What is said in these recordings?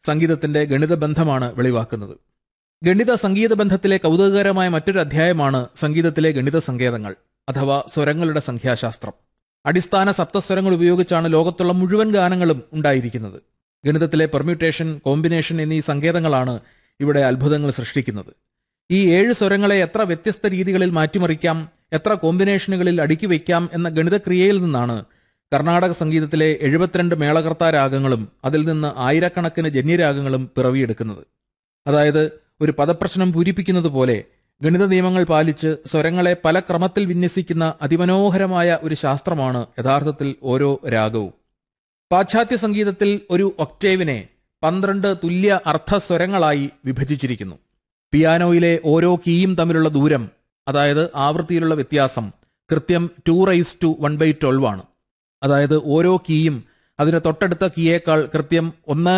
സംഗീതത്തിന്റെ ഗണിത ബന്ധമാണ് വെളിവാക്കുന്നത്. ഗണിത സംഗീത ബന്ധത്തിലെ കൗതുകകരമായ മറ്റൊരു അധ്യായമാണ് സംഗീതത്തിലെ ഗണിത സങ്കേതങ്ങൾ അഥവാ സ്വരങ്ങളുടെ സംഖ്യാശാസ്ത്രം. അടിസ്ഥാന സപ്തസ്വരങ്ങൾ ഉപയോഗിച്ചാണ് ലോകത്തുള്ള മുഴുവൻ ഗാനങ്ങളും ഉണ്ടായിരിക്കുന്നത്. ഗണിതത്തിലെ പെർമ്യൂട്ടേഷൻ, കോമ്പിനേഷൻ എന്നീ സങ്കേതങ്ങളാണ് ഇവിടെ അത്ഭുതങ്ങൾ സൃഷ്ടിക്കുന്നത്. ഈ 7 സ്വരങ്ങളെ എത്ര വ്യത്യസ്ത രീതികളിൽ മാറ്റിമറിക്കാം, എത്ര കോമ്പിനേഷനുകളിൽ അടുക്കി വയ്ക്കാം എന്ന ഗണിതക്രിയയിൽ നിന്നാണ് കർണാടക സംഗീതത്തിലെ 72 മേളകർത്താ രാഗങ്ങളും അതിൽ നിന്ന് ആയിരക്കണക്കിന് ജന്യരാഗങ്ങളും പിറവിയെടുക്കുന്നത്. അതായത് ഒരു പദപ്രശ്നം പൂരിപ്പിക്കുന്നത് പോലെ ഗണിത നിയമങ്ങൾ പാലിച്ച് സ്വരങ്ങളെ പല ക്രമത്തിൽ വിന്യസിക്കുന്ന അതിമനോഹരമായ ഒരു ശാസ്ത്രമാണ് യഥാർത്ഥത്തിൽ ഓരോ രാഗവും. പാശ്ചാത്യ സംഗീതത്തിൽ ഒരു ഒക്ടേവിനെ 12 തുല്യ അർദ്ധസ്വരങ്ങളായി വിഭജിച്ചിരിക്കുന്നു. പിയാനോയിലെ ഓരോ കീയും തമ്മിലുള്ള ദൂരം, അതായത് ആവൃത്തിയിലുള്ള വ്യത്യാസം, കൃത്യം 2:1/12 ആണ്. അതായത് ഓരോ കീയും അതിന് തൊട്ടടുത്ത കീയേക്കാൾ കൃത്യം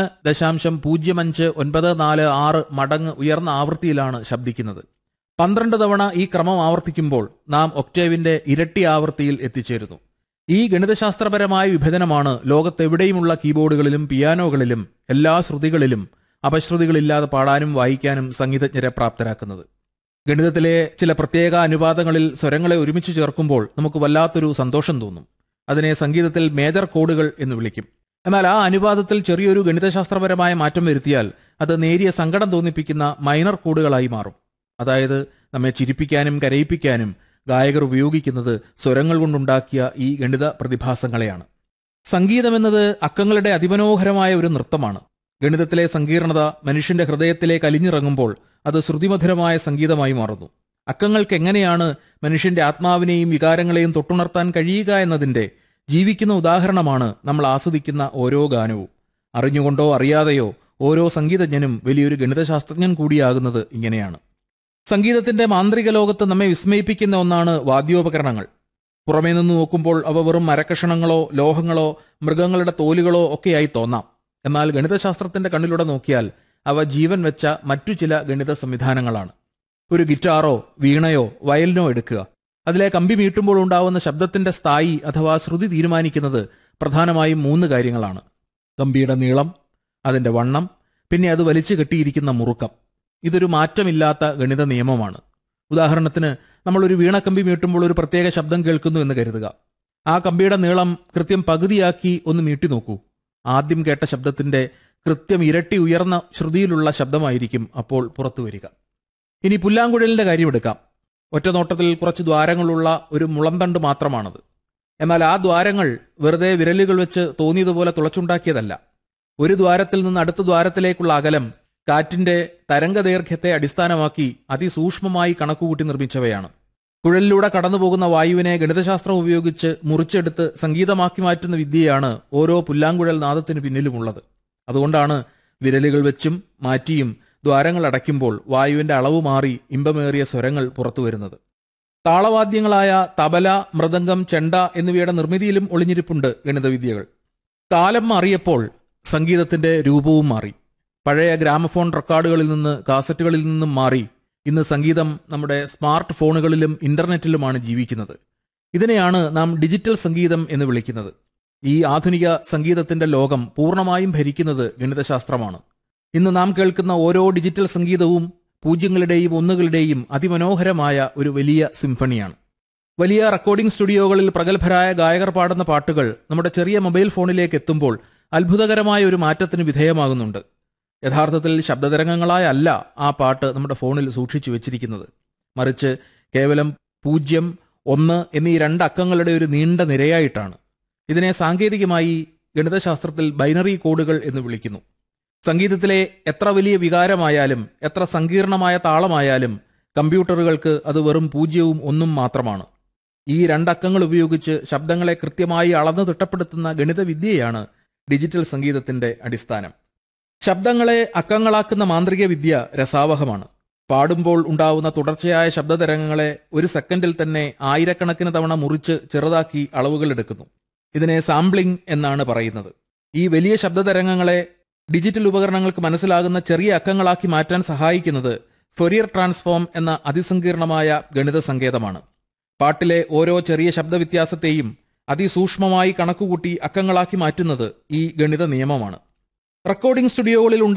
1.059446 മടങ്ങ് ഉയർന്ന ആവൃത്തിയിലാണ് ശബ്ദിക്കുന്നത്. 12 തവണ ഈ ക്രമം ആവർത്തിക്കുമ്പോൾ നാം ഒക്ടേവിന്റെ ഇരട്ടി ആവൃത്തിയിൽ എത്തിച്ചേരുന്നു. ഈ ഗണിതശാസ്ത്രപരമായ വിഭജനമാണ് ലോകത്തെവിടെയുമുള്ള കീബോർഡുകളിലും പിയാനോകളിലും എല്ലാ ശ്രുതികളിലും അപശ്രുതികളില്ലാതെ പാടാനും വായിക്കാനും സംഗീതജ്ഞരെ പ്രാപ്തരാക്കുന്നത്. ഗണിതത്തിലെ ചില പ്രത്യേക അനുപാതങ്ങളിൽ സ്വരങ്ങളെ ഒരുമിച്ച് ചേർക്കുമ്പോൾ നമുക്ക് വല്ലാത്തൊരു സന്തോഷം തോന്നും. അതിനെ സംഗീതത്തിൽ മേജർ കോഡുകൾ എന്ന് വിളിക്കും. എന്നാൽ ആ അനുപാതത്തിൽ ചെറിയൊരു ഗണിതശാസ്ത്രപരമായ മാറ്റം വരുത്തിയാൽ അത് നേരിയ സങ്കടം തോന്നിപ്പിക്കുന്ന മൈനർ കോഡുകളായി മാറും. അതായത് നമ്മെ ചിരിപ്പിക്കാനും കരയിപ്പിക്കാനും ഗായകർ ഉപയോഗിക്കുന്നത് സ്വരങ്ങൾ കൊണ്ടുണ്ടാക്കിയ ഈ ഗണിത പ്രതിഭാസങ്ങളെയാണ്. സംഗീതമെന്നത് അക്കങ്ങളുടെ അതിമനോഹരമായ ഒരു നൃത്തമാണ്. ഗണിതത്തിലെ സങ്കീർണത മനുഷ്യന്റെ ഹൃദയത്തിലേക്ക് അലിഞ്ഞിറങ്ങുമ്പോൾ അത് ശ്രുതിമധുരമായ സംഗീതമായി മാറുന്നു. അക്കങ്ങൾക്ക് എങ്ങനെയാണ് മനുഷ്യന്റെ ആത്മാവിനെയും വികാരങ്ങളെയും തൊട്ടുണർത്താൻ കഴിയുക എന്നതിന്റെ ജീവിക്കുന്ന ഉദാഹരണമാണ് നമ്മൾ ആസ്വദിക്കുന്ന ഓരോ ഗാനവും. അറിഞ്ഞുകൊണ്ടോ അറിയാതെയോ ഓരോ സംഗീതജ്ഞനും വലിയൊരു ഗണിതശാസ്ത്രജ്ഞൻ കൂടിയാകുന്നത് ഇങ്ങനെയാണ്. സംഗീതത്തിന്റെ മാന്ത്രിക ലോകത്ത് നമ്മെ വിസ്മയിപ്പിക്കുന്ന ഒന്നാണ് വാദ്യോപകരണങ്ങൾ. പുറമേ നിന്ന് നോക്കുമ്പോൾ അവ വെറും മരക്കഷണങ്ങളോ ലോഹങ്ങളോ മൃഗങ്ങളുടെ തോലുകളോ ഒക്കെയായി തോന്നാം. എന്നാൽ ഗണിതശാസ്ത്രത്തിന്റെ കണ്ണിലൂടെ നോക്കിയാൽ അവ ജീവൻ വെച്ച മറ്റു ചില ഗണിത സംവിധാനങ്ങളാണ്. ഒരു ഗിറ്റാറോ വീണയോ വയലിനോ എടുക്കുക. അതിലെ കമ്പി മീട്ടുമ്പോൾ ഉണ്ടാവുന്ന ശബ്ദത്തിന്റെ സ്ഥായി അഥവാ ശ്രുതി തീരുമാനിക്കുന്നത് പ്രധാനമായും 3 കാര്യങ്ങളാണ്: കമ്പിയുടെ നീളം, അതിന്റെ വണ്ണം, പിന്നെ അത് വലിച്ചു കെട്ടിയിരിക്കുന്ന മുറുക്കം. ഇതൊരു മാറ്റമില്ലാത്ത ഗണിത നിയമമാണ്. ഉദാഹരണത്തിന്, നമ്മളൊരു വീണക്കമ്പി മീട്ടുമ്പോൾ ഒരു പ്രത്യേക ശബ്ദം കേൾക്കുന്നു എന്ന് കരുതുക. ആ കമ്പിയുടെ നീളം കൃത്യം പകുതിയാക്കി ഒന്ന് മീട്ടി നോക്കൂ. ആദ്യം കേട്ട ശബ്ദത്തിന്റെ കൃത്യം ഇരട്ടി ഉയർന്ന ശ്രുതിയിലുള്ള ശബ്ദമായിരിക്കും അപ്പോൾ പുറത്തു വരിക. ഇനി പുല്ലാങ്കുഴലിന്റെ കാര്യമെടുക്കാം. ഒറ്റ നോട്ടത്തിൽ കുറച്ച് ദ്വാരങ്ങളുള്ള ഒരു മുളന്തണ്ട് മാത്രമാണത്. എന്നാൽ ആ ദ്വാരങ്ങൾ വെറുതെ വിരലുകൾ വെച്ച് തോന്നിയതുപോലെ തുളച്ചുണ്ടാക്കിയതല്ല. ഒരു ദ്വാരത്തിൽ നിന്ന് അടുത്ത ദ്വാരത്തിലേക്കുള്ള അകലം കാറ്റിന്റെ തരംഗദൈർഘ്യത്തെ അടിസ്ഥാനമാക്കി അതിസൂക്ഷ്മമായി കണക്കുകൂട്ടി നിർമ്മിച്ചവയാണ്. കുഴലിലൂടെ കടന്നുപോകുന്ന വായുവിനെ ഗണിതശാസ്ത്രം ഉപയോഗിച്ച് മുറിച്ചെടുത്ത് സംഗീതമാക്കി മാറ്റുന്ന വിദ്യയാണ് ഓരോ പുല്ലാങ്കുഴൽ നാദത്തിന് പിന്നിലുമുള്ളത്. അതുകൊണ്ടാണ് വിരലുകൾ വെച്ചും മാറ്റിയും ദ്വാരങ്ങൾ അടയ്ക്കുമ്പോൾ വായുവിന്റെ അളവ് മാറി ഇമ്പമേറിയ സ്വരങ്ങൾ പുറത്തു വരുന്നത്. താളവാദ്യങ്ങളായ തബല, മൃദംഗം, ചെണ്ട എന്നിവയുടെ നിർമ്മിതിയിലും ഒളിഞ്ഞിരിപ്പുണ്ട് ഗണിതവിദ്യകൾ. കാലം മാറിയപ്പോൾ സംഗീതത്തിന്റെ രൂപവും മാറി. പഴയ ഗ്രാമഫോൺ റെക്കോർഡുകളിൽ നിന്ന്, കാസറ്റുകളിൽ നിന്നും മാറി ഇന്ന് സംഗീതം നമ്മുടെ സ്മാർട്ട് ഫോണുകളിലും ഇന്റർനെറ്റിലുമാണ് ജീവിക്കുന്നത്. ഇതിനെയാണ് നാം ഡിജിറ്റൽ സംഗീതം എന്ന് വിളിക്കുന്നത്. ഈ ആധുനിക സംഗീതത്തിന്റെ ലോകം പൂർണ്ണമായും ഭരിക്കുന്നത് ഗണിതശാസ്ത്രമാണ്. ഇന്ന് നാം കേൾക്കുന്ന ഓരോ ഡിജിറ്റൽ സംഗീതവും പൂജ്യങ്ങളുടെയും ഒന്നുകളുടെയും അതിമനോഹരമായ ഒരു വലിയ സിംഫണിയാണ്. വലിയ റെക്കോർഡിംഗ് സ്റ്റുഡിയോകളിൽ പ്രഗത്ഭരായ ഗായകർ പാടുന്ന പാട്ടുകൾ നമ്മുടെ ചെറിയ മൊബൈൽ ഫോണിലേക്ക് എത്തുമ്പോൾ അത്ഭുതകരമായ ഒരു മാറ്റത്തിന് വിധേയമാകുന്നുണ്ട്. യഥാർത്ഥത്തിൽ ശബ്ദതരംഗങ്ങളായല്ല ആ പാട്ട് നമ്മുടെ ഫോണിൽ സൂക്ഷിച്ചു വെച്ചിരിക്കുന്നത്. മറിച്ച് കേവലം 0, 1 എന്നീ 2 അക്കങ്ങളുടെ ഒരു നീണ്ട നിരയായിട്ടാണ്. ഇതിനെ സാങ്കേതികമായി ഗണിതശാസ്ത്രത്തിൽ ബൈനറി കോഡുകൾ എന്ന് വിളിക്കുന്നു. സംഗീതത്തിലെ എത്ര വലിയ വികാരമായാലും എത്ര സങ്കീർണമായ താളമായാലും കമ്പ്യൂട്ടറുകൾക്ക് അത് വെറും 0ഉം 1ഉം മാത്രമാണ്. ഈ 2 അക്കങ്ങൾ ഉപയോഗിച്ച് ശബ്ദങ്ങളെ കൃത്യമായി അളന്നു തിട്ടപ്പെടുത്തുന്ന ഗണിതവിദ്യയാണ് ഡിജിറ്റൽ സംഗീതത്തിന്റെ അടിസ്ഥാനം. ശബ്ദങ്ങളെ അക്കങ്ങളാക്കുന്ന മാന്ത്രിക വിദ്യ രസാവഹമാണ്. പാടുമ്പോൾ ഉണ്ടാവുന്ന തുടർച്ചയായ ശബ്ദതരംഗങ്ങളെ ഒരു സെക്കൻഡിൽ തന്നെ ആയിരക്കണക്കിന് തവണ മുറിച്ച് ചെറുതാക്കി അളവുകൾ എടുക്കുന്നു. ഇതിനെ സാമ്പിളിംഗ് എന്നാണ് പറയുന്നത്. ഈ വലിയ ശബ്ദതരംഗങ്ങളെ ഡിജിറ്റൽ ഉപകരണങ്ങൾക്ക് മനസ്സിലാകുന്ന ചെറിയ അക്കങ്ങളാക്കി മാറ്റാൻ സഹായിക്കുന്നത് ഫൊറിയർ ട്രാൻസ്ഫോം എന്ന അതിസങ്കീർണമായ ഗണിത സങ്കേതമാണ്. പാട്ടിലെ ഓരോ ചെറിയ ശബ്ദവ്യത്യാസത്തെയും അതിസൂക്ഷ്മമായി കണക്കുകൂട്ടി അക്കങ്ങളാക്കി മാറ്റുന്നത് ഈ ഗണിത നിയമമാണ്. റെക്കോർഡിംഗ് സ്റ്റുഡിയോകളിൽ